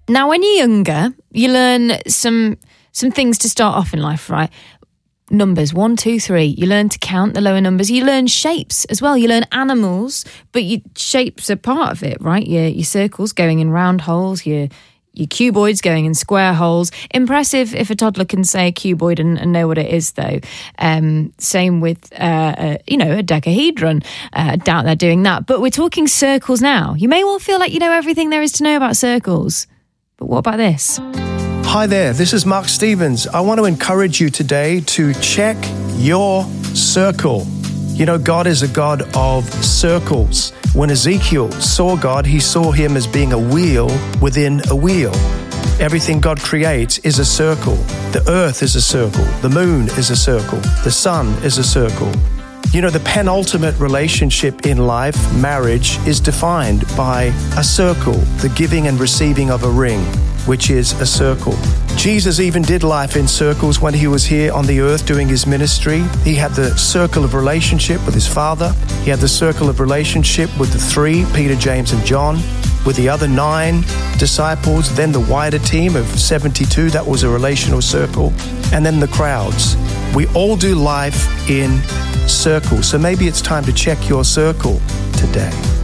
Now, when you're younger, you learn some things to start off in life, right? Numbers, 1, 2, 3. You learn to count the lower numbers. You learn shapes as well. You learn animals, but your shapes are part of it, right? Your circles going in round holes, your cuboids going in square holes. Impressive if a toddler can say a cuboid and know what it is, though. Same with, a dodecahedron. I doubt they're doing that. But we're talking circles now. You may well feel like you know everything there is to know about circles. But what about this? Hi there, this is Mark Stevens. I want to encourage you today to check your circle. You know, God is a God of circles. When Ezekiel saw God, he saw him as being a wheel within a wheel. Everything God creates is a circle. The earth is a circle. The moon is a circle. The sun is a circle. You know, the penultimate relationship in life, marriage, is defined by a circle, the giving and receiving of a ring, which is a circle. Jesus even did life in circles when he was here on the earth doing his ministry. He had the circle of relationship with his Father. He had the circle of relationship with the 3, Peter, James, and John, with the other 9 disciples, then the wider team of 72, that was a relational circle, and then the crowds. We all do life in circles, so maybe it's time to check your circle today.